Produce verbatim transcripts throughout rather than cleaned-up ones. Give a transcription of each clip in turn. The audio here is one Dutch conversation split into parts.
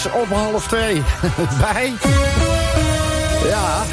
Op half twee. Bij. Ja.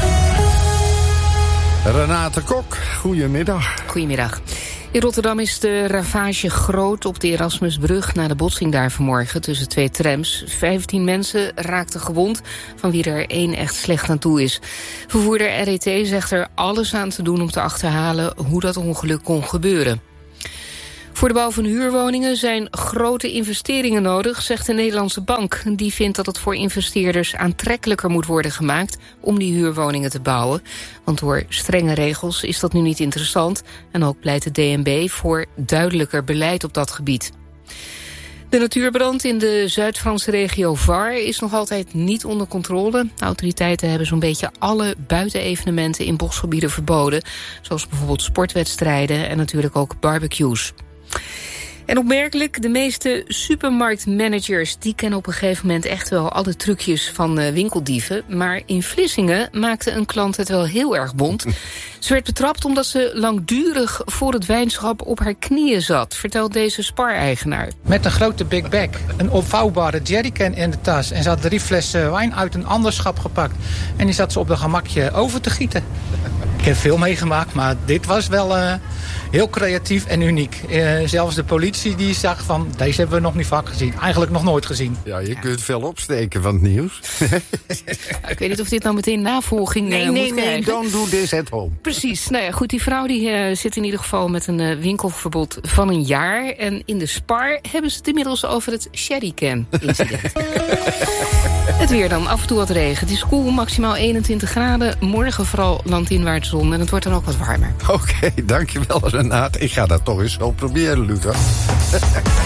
Renate Kok, goedemiddag. Goedemiddag. In Rotterdam is de ravage groot op de Erasmusbrug na de botsing daar vanmorgen tussen twee trams. Vijftien mensen raakten gewond, van wie er één echt slecht aan toe is. Vervoerder R E T zegt er alles aan te doen om te achterhalen hoe dat ongeluk kon gebeuren. Voor de bouw van huurwoningen zijn grote investeringen nodig, zegt de Nederlandse Bank. Die vindt dat het voor investeerders aantrekkelijker moet worden gemaakt om die huurwoningen te bouwen. Want door strenge regels is dat nu niet interessant. En ook pleit de D N B voor duidelijker beleid op dat gebied. De natuurbrand in de Zuid-Franse regio Var is nog altijd niet onder controle. De autoriteiten hebben zo'n beetje alle buitenevenementen in bosgebieden verboden. Zoals bijvoorbeeld sportwedstrijden en natuurlijk ook barbecues. En opmerkelijk, de meeste supermarktmanagers die kennen op een gegeven moment echt wel alle trucjes van winkeldieven. Maar in Vlissingen maakte een klant het wel heel erg bont. Ze werd betrapt omdat ze langdurig voor het wijnschap op haar knieën zat, vertelt deze Spar-eigenaar. Met een grote big bag, een opvouwbare jerrycan in de tas. En ze had drie flessen wijn uit een ander schap gepakt. En die zat ze op de gemakje over te gieten. Ik heb veel meegemaakt, maar dit was wel uh, heel creatief en uniek. Uh, zelfs de politie die zag van, deze hebben we nog niet vaak gezien. Eigenlijk nog nooit gezien. Ja, je kunt veel opsteken van het nieuws. Ik weet niet of dit nou meteen navolging nee, uh, nee, moet nee, krijgen. don't do this at home. Precies. Nou ja, goed, die vrouw die uh, zit in ieder geval met een uh, winkelverbod van een jaar. En in de Spar hebben ze het inmiddels over het sherrycan-incident. Het weer dan, af en toe wat regen. Het is koel, maximaal eenentwintig graden. Morgen vooral landinwaarts zon en het wordt dan ook wat warmer. Oké, okay, dankjewel Renate. Ik ga dat toch eens zo proberen, Luther.